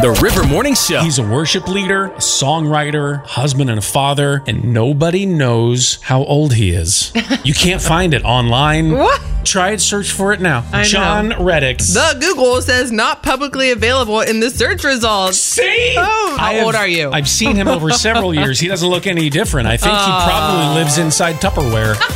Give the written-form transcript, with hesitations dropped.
The River Morning Show. He's a worship leader, a songwriter, husband and a father, and nobody knows how old he is. You can't find it online. What? Try it, search for it now. I know. John Reddick. The Google says not publicly available in the search results. See? Oh, how old are you? I've seen him over several years. He doesn't look any different. I think he probably lives inside Tupperware.